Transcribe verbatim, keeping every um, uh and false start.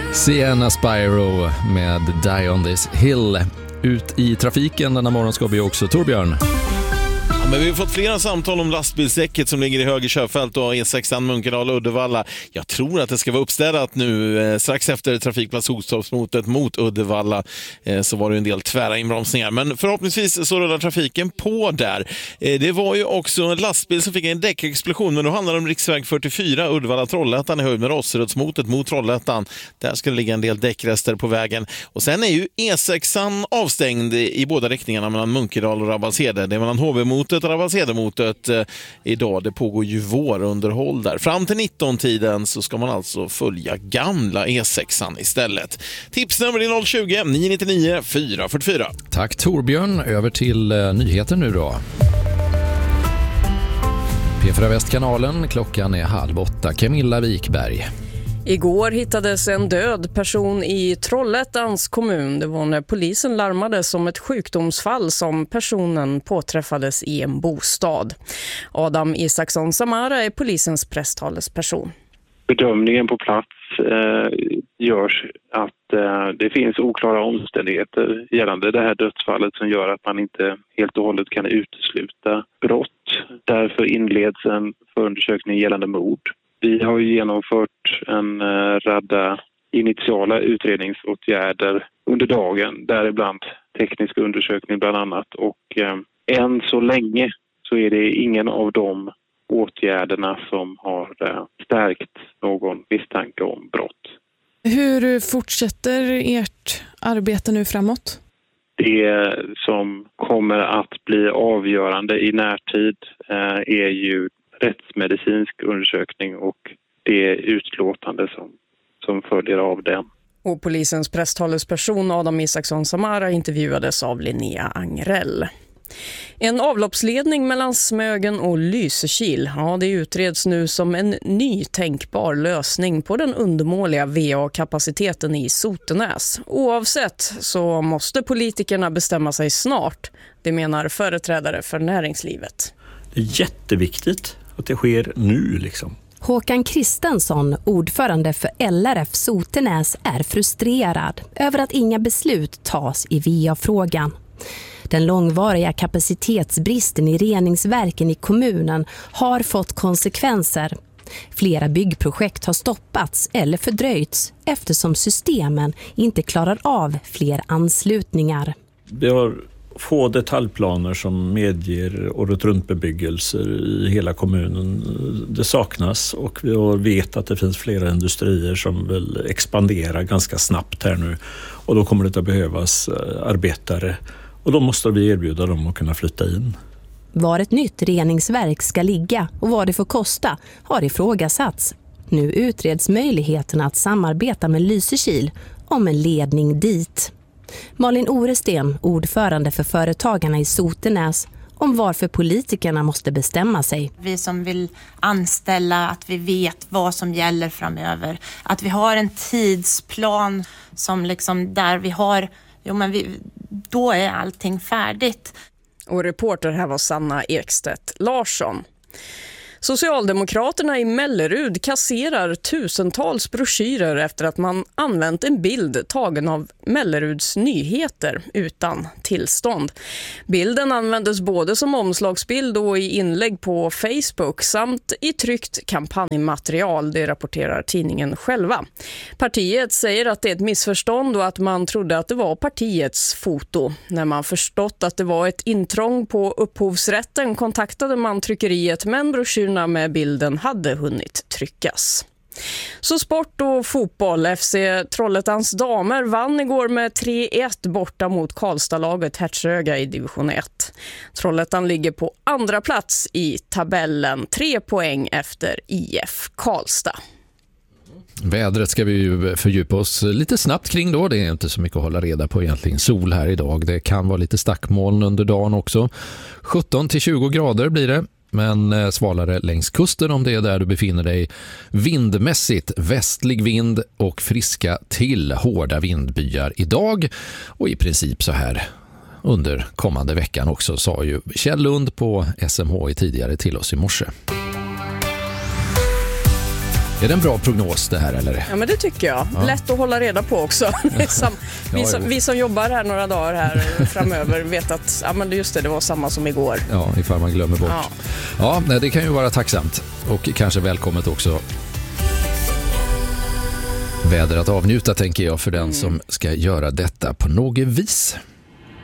Sienna Spyro med Die on this hill. Ut i trafiken denna morgon ska vi också Torbjörn. Men vi har fått flera samtal om lastbilsdäcket som ligger i höger körfält och E sexan Munkedal och Uddevalla. Jag tror att det ska vara uppstädat nu. Eh, strax efter trafikplats Hostorpsmotet mot Uddevalla eh, så var det en del tvära inbromsningar. Men förhoppningsvis så rullar trafiken på där. Eh, det var ju också en lastbil som fick en däckexplosion, men då handlar det om riksväg fyrtiofyra Uddevalla-Trollhättan i höjd med Rosserödsmotet mot Trollhättan. Där ska det ligga en del däckrester på vägen. Och sen är ju E sexan avstängd i båda riktningarna mellan Munkedal och Rabbalshede. Det är mellan H V-motet och Rabbalshede-motet eh, idag. Det pågår ju vårunderhåll där. Fram till nitton-tiden så ska man alltså följa gamla E sexan istället. Tipsnummer är noll tjugo, nio nittionio, fyra fyrtiofyra. Tack Torbjörn. Över till eh, nyheter nu då. P fyra Västkanalen, klockan är halv åtta. Camilla Wikberg. Igår hittades en död person i Trollhättans kommun. Det var när polisen larmades om ett sjukdomsfall som personen påträffades i en bostad. Adam Isaksson Samara är polisens presstalesperson. Bedömningen på plats eh, görs att eh, det finns oklara omständigheter gällande det här dödsfallet som gör att man inte helt och hållet kan utesluta brott. Därför inleds en förundersökning gällande mord. Vi har ju genomfört en eh, radda initiala utredningsåtgärder under dagen, däribland teknisk undersökning bland annat. Och eh, än så länge så är det ingen av de åtgärderna som har eh, stärkt någon misstanke om brott. Hur fortsätter ert arbete nu framåt? Det som kommer att bli avgörande i närtid eh, är ju rättsmedicinsk undersökning och det utlåtande som, som följer av den. Och polisens presstalesperson Adam Isaksson Samara intervjuades av Linnea Angrell. En avloppsledning mellan Smögen och Lysekil, ja, det utreds nu som en ny tänkbar lösning på den undermåliga V A-kapaciteten i Sotenäs. Oavsett så måste politikerna bestämma sig snart, det menar företrädare för näringslivet. Det är jätteviktigt att det sker nu liksom. Håkan Kristensson, ordförande för L R F Sotenäs, är frustrerad över att inga beslut tas i V A-frågan. Den långvariga kapacitetsbristen i reningsverken i kommunen har fått konsekvenser. Flera byggprojekt har stoppats eller fördröjts eftersom systemen inte klarar av fler anslutningar. Vi har få detaljplaner som medger året runt bebyggelser i hela kommunen. Det saknas och vi vet att det finns flera industrier som vill expandera ganska snabbt här nu. Och då kommer det att behövas arbetare och då måste vi erbjuda dem att kunna flytta in. Var ett nytt reningsverk ska ligga och vad det får kosta har ifrågasatts. Nu utreds möjligheten att samarbeta med Lysekil om en ledning dit. Malin Oresten, ordförande för företagarna i Sotenäs, om varför politikerna måste bestämma sig. Vi som vill anställa, att vi vet vad som gäller framöver. Att vi har en tidsplan som liksom där vi har, jo men vi, då är allting färdigt. Och reporter här var Sanna Ekstedt Larsson. Socialdemokraterna i Mellerud kasserar tusentals broschyrer efter att man använt en bild tagen av Melleruds nyheter utan tillstånd. Bilden användes både som omslagsbild och i inlägg på Facebook samt i tryckt kampanjmaterial, det rapporterar tidningen själva. Partiet säger att det är ett missförstånd och att man trodde att det var partiets foto. När man förstått att det var ett intrång på upphovsrätten kontaktade man tryckeriet, men broschyren med bilden hade hunnit tryckas. Så sport och fotboll. F C Trollhättans damer vann igår med tre ett borta mot Karlstadlaget Hertsöga i division ett. Trollhättan ligger på andra plats i tabellen, tre poäng efter I F Karlstad. Vädret ska vi ju fördjupa oss lite snabbt kring då. Det är inte så mycket att hålla reda på egentligen. Sol här idag. Det kan vara lite stackmoln under dagen också. sjutton till tjugo grader blir det. Men svalare längs kusten om det är där du befinner dig. Vindmässigt västlig vind och friska till hårda vindbyar idag. Och i princip så här under kommande veckan också, sa ju Kjell Lund på S M H i tidigare till oss i morse. Är det en bra prognos det här eller? Ja, men det tycker jag. Ja. Lätt att hålla reda på också. Sam, vi, som, vi som jobbar här några dagar här framöver vet att ja, men just det, det var samma som igår. Ja, ifall man glömmer bort. Ja, ja, det kan ju vara tacksamt och kanske välkommet också. Väder att avnjuta tänker jag för den mm. som ska göra detta på något vis.